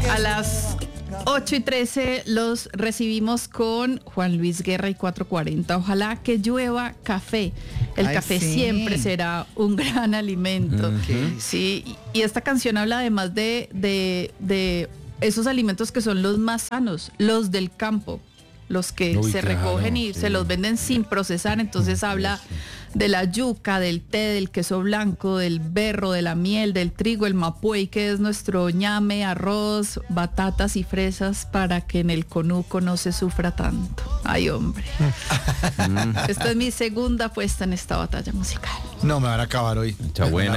A las 8:13 los recibimos con Juan Luis Guerra y 440. Ojalá que llueva café. El café siempre será un gran alimento. Sí, y esta canción habla además de esos alimentos que son los más sanos, los del campo, los que se recogen y se los venden sin procesar. Entonces habla de la yuca, del té, del queso blanco, del berro, de la miel, del trigo, el mapuey, que es nuestro ñame, arroz, batatas y fresas, para que en el conuco no se sufra tanto. Ay, hombre. Esta es mi segunda apuesta en esta batalla musical. No, me van a acabar hoy. Está buena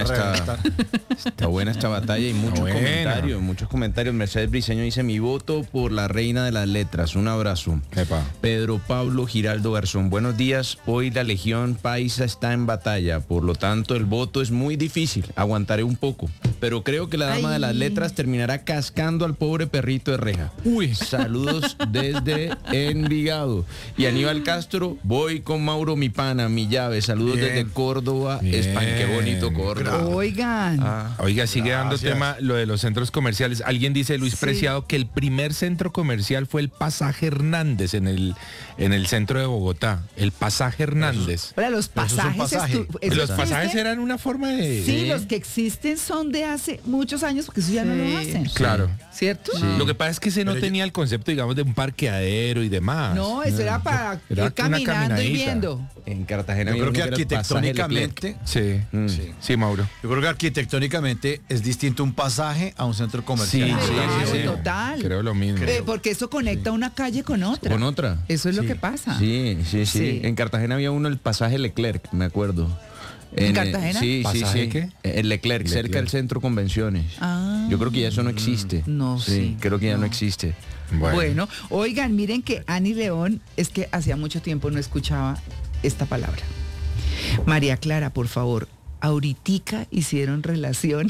esta batalla y muchos comentarios. Mercedes Briceño dice: mi voto por la reina de las letras. Un abrazo. Epa. Pedro Pablo Giraldo Garzón: buenos días. Hoy la Legión Paisa está en batalla, por lo tanto el voto es muy difícil. Aguantaré un poco, pero creo que la dama de las letras terminará cascando al pobre perrito de reja. Uy. Saludos desde Envigado. Y Aníbal Castro: voy con Mauro, mi pana, mi llave. Saludos desde Córdoba, España. Qué bonito Córdoba. Oigan. Oiga, sigue dando tema lo de los centros comerciales. Alguien dice, Luis Preciado, que el primer centro comercial fue el Pasaje Hernández en el centro de Bogotá. El Pasaje Hernández. Pero los pasajes. Los pasajes eran una forma de... Sí, los que existen son de hace muchos años, porque eso ya no lo hacen. Claro. ¿Cierto? Sí. Lo que pasa es que ese no tenía el concepto, digamos, de un parqueadero y demás. No, eso era para ir caminando y viendo. En Cartagena yo creo que arquitectónicamente... Sí, Mauro. Yo creo que arquitectónicamente es distinto un pasaje a un centro comercial. Sí, total. Creo lo mismo. Porque eso conecta una calle con otra. Con otra. Eso es lo que pasa. Sí. En Cartagena había uno, el pasaje Leclerc, me acuerdo. ¿En Cartagena? Sí. ¿Qué? El Leclerc, cerca del centro convenciones. Yo creo que ya eso no existe. No, creo que ya no existe. Bueno, oigan, miren que Ani León, es que hacía mucho tiempo no escuchaba esta palabra. María Clara, por favor, ahoritica hicieron relación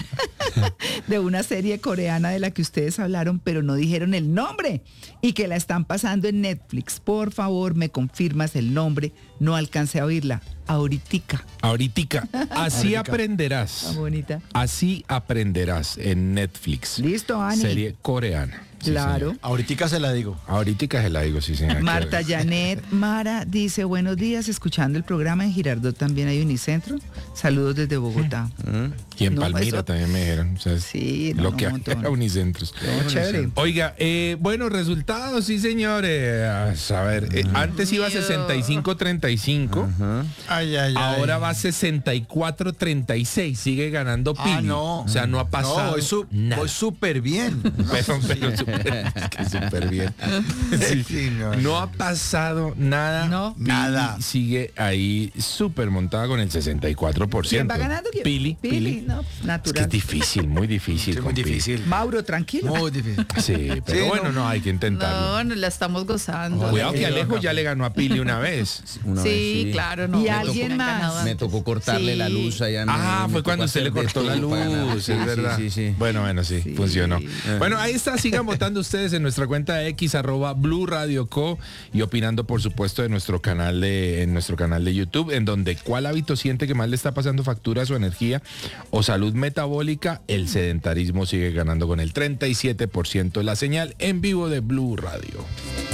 de una serie coreana de la que ustedes hablaron, pero no dijeron el nombre, y que la están pasando en Netflix. Por favor, me confirmas el nombre, no alcancé a oírla. Ahoritica. Así aprenderás. Está bonita. Así aprenderás en Netflix. Listo, Ani. Serie coreana. Claro. Sí, ahorita se la digo. Ahorita se la digo, sí, señor. Marta Janet Mara dice: buenos días, escuchando el programa. En Girardot también hay Unicentro. Saludos desde Bogotá. Y en Palmira también me dijeron. O sea, sí, lo que era Unicentros. Chévere. Oiga, bueno, resultados, sí, señores. A ver, antes iba 65-35. Ahora va 64-36. Sigue ganando Pili. No. O sea, no ha pasado. Voy súper bien. Pero súper bien. No ha pasado nada. No. Nada. Sigue ahí súper montada con el 64%. ¿Quién va ganando? Pili. No, natural. Es que es difícil, muy difícil. Sí, muy difícil. Mauro, tranquilo. Muy difícil. Sí, pero bueno, no, hay que intentarlo. No, la estamos gozando. Cuidado que Alejo ya le ganó a Pili una vez. Sí, claro. No, y alguien más. Me tocó cortarle la luz allá. Fue cuando usted le cortó la luz, es verdad. Sí. Bueno, funcionó. Bueno, ahí está, sigan votando ustedes en nuestra cuenta de X, @Blue Radio Co, y opinando, por supuesto, en nuestro canal de YouTube, en donde cuál hábito siente que más le está pasando factura a su energía o salud metabólica. El sedentarismo sigue ganando con el 37%. La señal en vivo de Blue Radio.